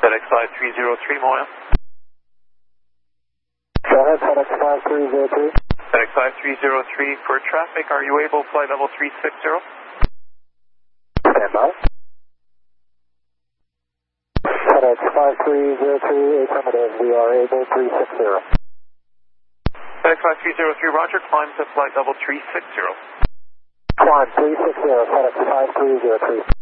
FedEx 5303, Moya. Go ahead, FedEx 5303. FedEx 5303 for traffic, are you able flight level 360? Stand by. FedEx 5303, affirmative, we are able 360. FedEx 5303, roger, climb to flight level 360. Climb 360, FedEx 5303.